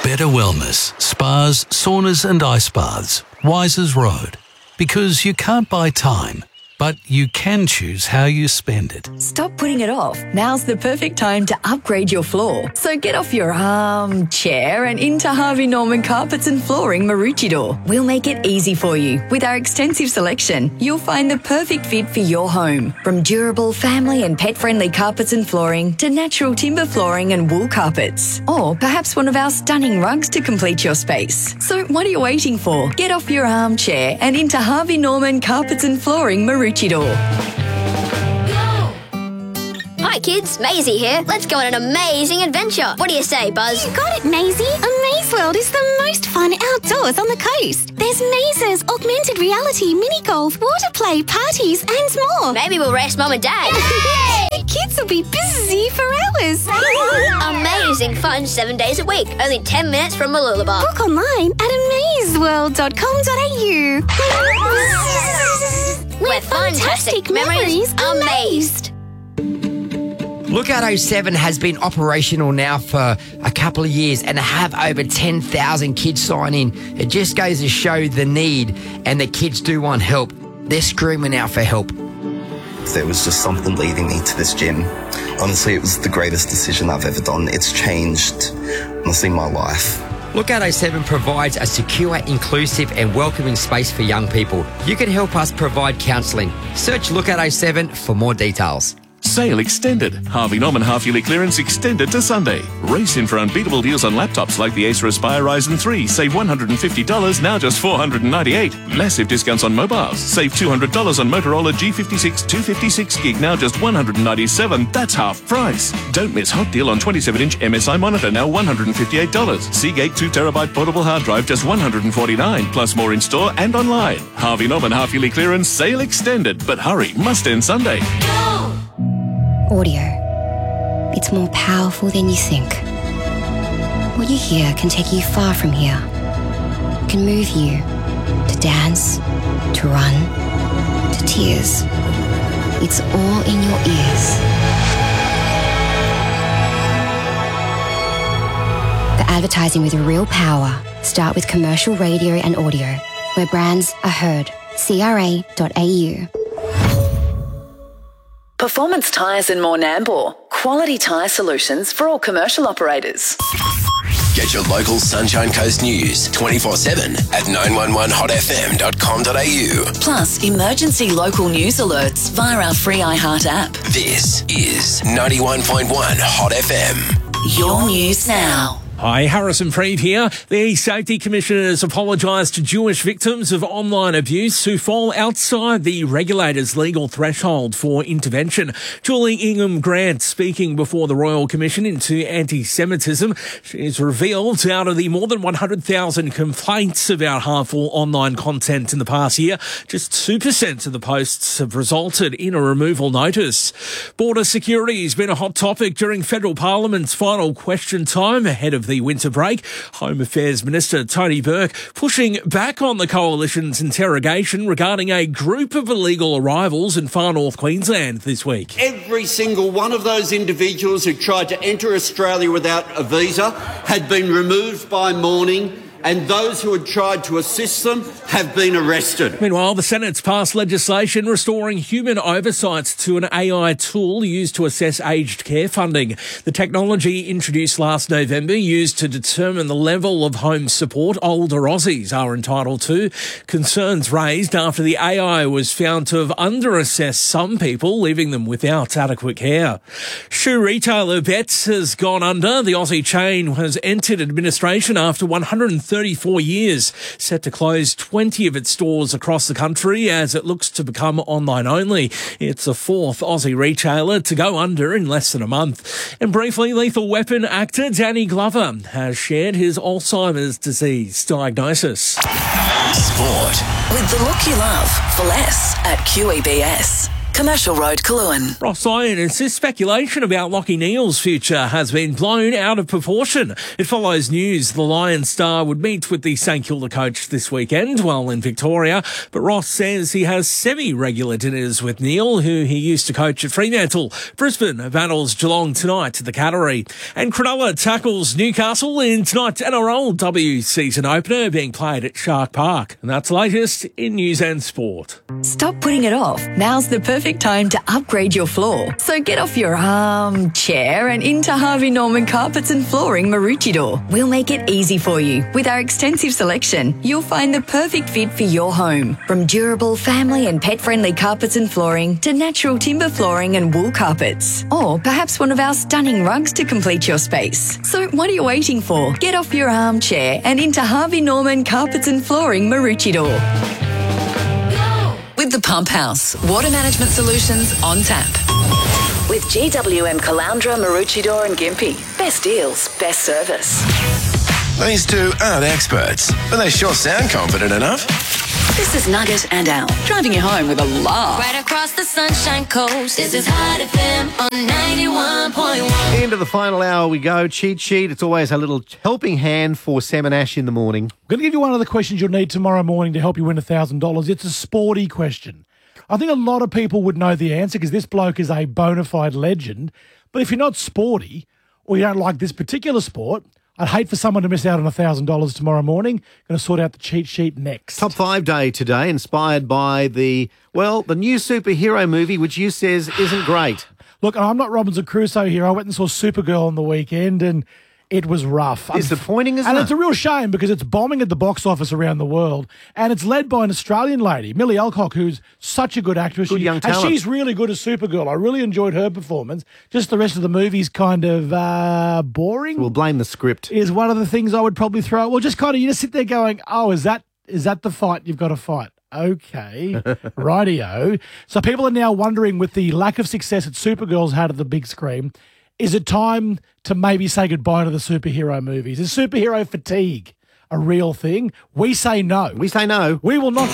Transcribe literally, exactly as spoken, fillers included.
better wellness, spas, saunas and ice baths. Wisers Road. Because you can't buy time, but you can choose how you spend it. Stop putting it off. Now's the perfect time to upgrade your floor. So get off your armchair and into Harvey Norman Carpets and Flooring Maroochydore. We'll make it easy for you. With our extensive selection, you'll find the perfect fit for your home. From durable, family and pet-friendly carpets and flooring to natural timber flooring and wool carpets. Or perhaps one of our stunning rugs to complete your space. So what are you waiting for? Get off your armchair and into Harvey Norman Carpets and Flooring Maroochydore. Hi kids, Maisie here. Let's go on an amazing adventure. What do you say, Buzz? You got it, Maisie. Amaze World is the most fun outdoors on the coast. There's mazes, augmented reality, mini golf, water play, parties and more. Maybe we'll race Mum and Dad. Yay! Kids will be busy for hours. Amazing fun seven days a week. Only ten minutes from Mooloolaba. Book online at amaze world dot com dot a u. We're fantastic memories amazed. Lookout oh seven has been operational now for a couple of years and have over ten thousand kids sign in. It just goes to show the need, and the kids do want help. They're screaming out for help. There was just something leading me to this gym. Honestly, it was the greatest decision I've ever done. It's changed, honestly, my life. Lookout oh seven provides a secure, inclusive and welcoming space for young people. You can help us provide counselling. Search Lookout oh seven for more details. Sale extended. Harvey Norman half-yearly clearance extended to Sunday. Race in for unbeatable deals on laptops like the Acer Aspire Ryzen three. Save one hundred fifty dollars, now just four hundred ninety-eight dollars. Massive discounts on mobiles. Save two hundred dollars on Motorola G fifty-six two fifty-six gig, now just one hundred ninety-seven dollars. That's half price. Don't miss hot deal on twenty-seven inch M S I monitor, now one hundred fifty-eight dollars. Seagate two terabyte portable hard drive, just one hundred forty-nine dollars. Plus more in store and online. Harvey Norman half-yearly clearance, sale extended. But hurry, must end Sunday. Audio. It's more powerful than you think. What you hear can take you far from here. It can move you to dance, to run, to tears. It's all in your ears. The advertising with real power. Start with commercial radio and audio, where brands are heard. C R A dot A U. Performance Tyres in Moornambor. Quality tyre solutions for all commercial operators. Get your local Sunshine Coast news twenty-four seven at nine one one hot f m dot com dot a u. Plus, emergency local news alerts via our free iHeart app. This is ninety-one point one Hot F M. Your news now. Hi, Harrison Freed here. The Safety Commissioner has apologised to Jewish victims of online abuse who fall outside the regulator's legal threshold for intervention. Julie Ingham Grant, speaking before the Royal Commission into Anti-Semitism, she's revealed out of the more than one hundred thousand complaints about harmful online content in the past year, just two percent of the posts have resulted in a removal notice. Border security has been a hot topic during Federal Parliament's final question time ahead of the winter break. Home Affairs Minister Tony Burke pushing back on the Coalition's interrogation regarding a group of illegal arrivals in far north Queensland this week. Every single one of those individuals who tried to enter Australia without a visa had been removed by morning, and those who had tried to assist them have been arrested. Meanwhile, the Senate's passed legislation restoring human oversight to an A I tool used to assess aged care funding. The technology introduced last November used to determine the level of home support older Aussies are entitled to. Concerns raised after the A I was found to have under-assessed some people, leaving them without adequate care. Shoe retailer Betts has gone under. The Aussie chain has entered administration after one hundred thirty-four years, set to close twenty of its stores across the country as it looks to become online only. It's the fourth Aussie retailer to go under in less than a month. And briefly, Lethal Weapon actor Danny Glover has shared his Alzheimer's disease diagnosis. Sport. With the look you love for less at Q E B S. Commercial Road, Cologne. Ross Lyon insists speculation about Lachie Neale's future has been blown out of proportion. It follows news the Lions star would meet with the St Kilda coach this weekend while in Victoria, but Ross says he has semi-regular dinners with Neale, who he used to coach at Fremantle. Brisbane battles Geelong tonight at the Cattery. And Cronulla tackles Newcastle in tonight's N R L W season opener being played at Shark Park. And that's the latest in news and sport. Stop putting it off. Now's the perfect time to upgrade your floor. So get off your armchair and into Harvey Norman Carpets and Flooring Maroochydore. We'll make it easy for you. With our extensive selection, you'll find the perfect fit for your home. From durable family and pet-friendly carpets and flooring to natural timber flooring and wool carpets. Or perhaps one of our stunning rugs to complete your space. So what are you waiting for? Get off your armchair and into Harvey Norman Carpets and Flooring Maroochydore. With the Pump House, water management solutions on tap. With G W M Caloundra, Maroochydore and Gympie. Best deals, best service. These two aren't experts, but they sure sound confident enough. This is Nugget and Al, driving you home with a laugh. Right across the Sunshine Coast, this is Hot F M on ninety-one point one. Into the final hour we go. Cheat sheet. It's always a little helping hand for Sam and Ash in the morning. I'm going to give you one of the questions you'll need tomorrow morning to help you win one thousand dollars. It's a sporty question. I think a lot of people would know the answer because this bloke is a bona fide legend. But if you're not sporty or you don't like this particular sport, I'd hate for someone to miss out on one thousand dollars tomorrow morning. Going to sort out the cheat sheet next. Top five day today, inspired by the, well, the new superhero movie, which you says isn't great. Look, I'm not Robinson Crusoe here. I went and saw Supergirl on the weekend and it was rough. Disappointing, isn't and it? And it's a real shame because it's bombing at the box office around the world. And it's led by an Australian lady, Millie Alcock, who's such a good actress. Good she, young talent. And she's really good as Supergirl. I really enjoyed her performance. Just the rest of the movie's kind of uh, boring. We'll blame the script. Is one of the things I would probably throw. Well, just kind of, you just sit there going, oh, is that is that the fight you've got to fight? Okay, rightio. So people are now wondering, with the lack of success that Supergirl's had at the big screen, is it time to maybe say goodbye to the superhero movies? Is superhero fatigue a real thing? We say no. We say no. We will not